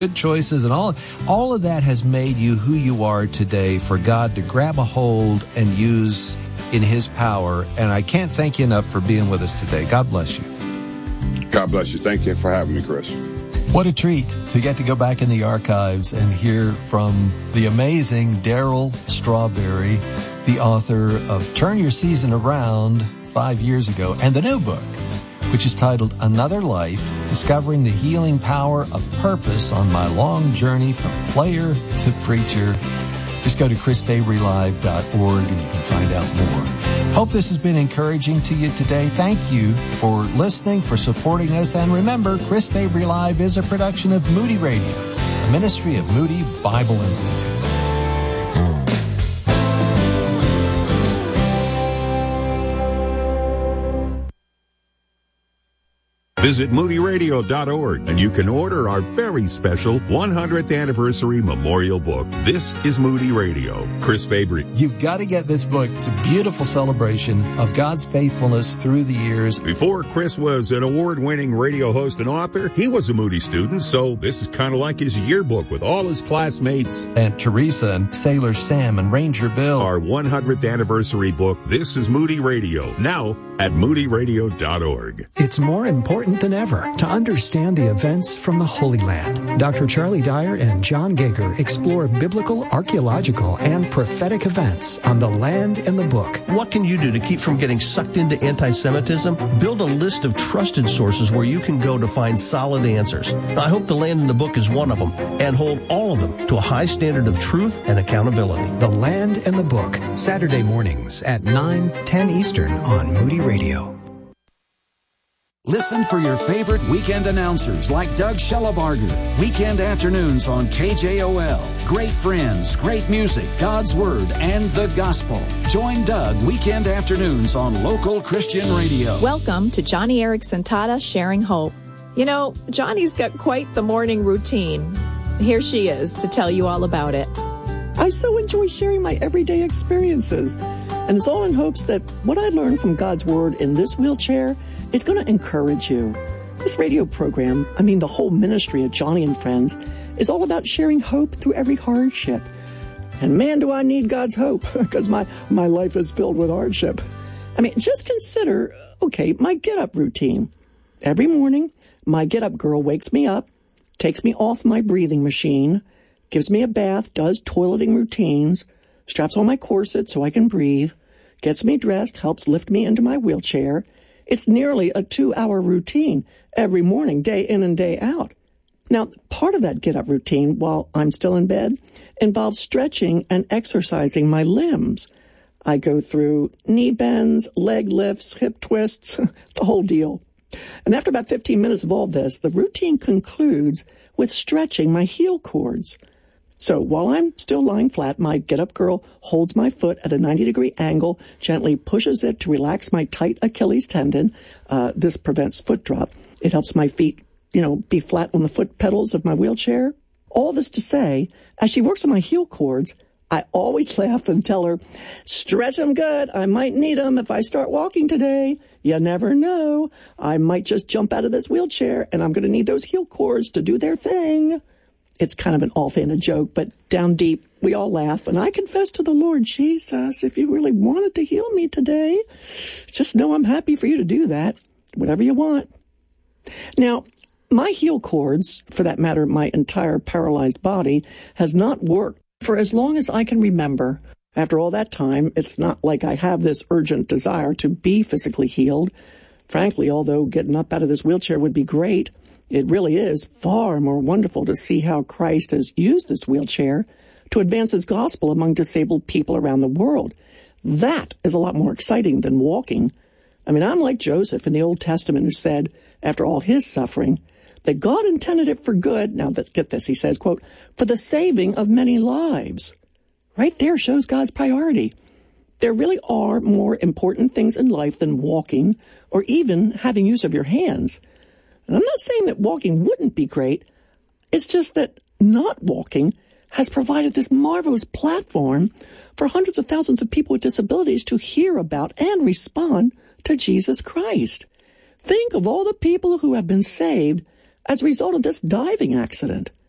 good choices, and all of that has made you who you are today for God to grab a hold and use in His power. And I can't thank you enough for being with us today. God bless you. God bless you. Thank you for having me, Chris. What a treat to get to go back in the archives and hear from the amazing Darryl Strawberry, the author of Turn Your Season Around 5 years ago, and the new book, which is titled Another Life, Discovering the Healing Power of Purpose on My Long Journey from Player to Preacher. Just go to chrisfabrylive.org and you can find out more. Hope this has been encouraging to you today. Thank you for listening, for supporting us. And remember, Chris Fabry Live is a production of Moody Radio, a ministry of Moody Bible Institute. Visit moodyradio.org and you can order our very special 100th anniversary memorial book. This is Moody Radio. Chris Fabry. You've got to get this book. It's a beautiful celebration of God's faithfulness through the years. Before Chris was an award-winning radio host and author, he was a Moody student, so this is kind of like his yearbook with all his classmates. Aunt Teresa and Sailor Sam and Ranger Bill. Our 100th anniversary book, This is Moody Radio, now at moodyradio.org. It's more important than ever to understand the events from the Holy Land. Dr. Charlie Dyer and John Gager explore biblical, archaeological, and prophetic events on the land and the book. What can you do to keep from getting sucked into anti-Semitism? Build a list of trusted sources where you can go to find solid answers. I hope the land and the book is one of them, and hold all of them to a high standard of truth and accountability. The Land and the Book, Saturday mornings at 9:10 Eastern on Moody Radio. Listen for your favorite weekend announcers like Doug Shellabarger. Weekend afternoons on KJOL. Great friends, great music, God's Word, and the Gospel. Join Doug weekend afternoons on local Christian radio. Welcome to Johnny Erickson Tata Sharing Hope. You know, Johnny's got quite the morning routine. Here she is to tell you all about it. I so enjoy sharing my everyday experiences. And it's all in hopes that what I learned from God's Word in this wheelchair is going to encourage you. This radio program, the whole ministry of Johnny and Friends, is all about sharing hope through every hardship. And man, do I need God's hope, because my life is filled with hardship. Just consider, my get-up routine. Every morning, my get-up girl wakes me up, takes me off my breathing machine, gives me a bath, does toileting routines, straps on my corset so I can breathe, gets me dressed, helps lift me into my wheelchair. It's nearly a 2-hour routine every morning, day in and day out. Now, part of that get-up routine while I'm still in bed involves stretching and exercising my limbs. I go through knee bends, leg lifts, hip twists, the whole deal. And after about 15 minutes of all this, the routine concludes with stretching my heel cords. So while I'm still lying flat, my get-up girl holds my foot at a 90-degree angle, gently pushes it to relax my tight Achilles tendon. This prevents foot drop. It helps my feet, be flat on the foot pedals of my wheelchair. All this to say, as she works on my heel cords, I always laugh and tell her, stretch them good. I might need them if I start walking today. You never know. I might just jump out of this wheelchair, and I'm going to need those heel cords to do their thing. It's kind of an offhanded joke, but down deep, we all laugh. And I confess to the Lord, Jesus, if you really wanted to heal me today, just know I'm happy for you to do that, whatever you want. Now, my heel cords, for that matter, my entire paralyzed body, has not worked for as long as I can remember. After all that time, it's not like I have this urgent desire to be physically healed. Frankly, although getting up out of this wheelchair would be great, it really is far more wonderful to see how Christ has used this wheelchair to advance his gospel among disabled people around the world. That is a lot more exciting than walking. I'm like Joseph in the Old Testament who said, after all his suffering, that God intended it for good. Now, get this, he says, quote, for the saving of many lives. Right there shows God's priority. There really are more important things in life than walking or even having use of your hands. And I'm not saying that walking wouldn't be great. It's just that not walking has provided this marvelous platform for hundreds of thousands of people with disabilities to hear about and respond to Jesus Christ. Think of all the people who have been saved as a result of this diving accident.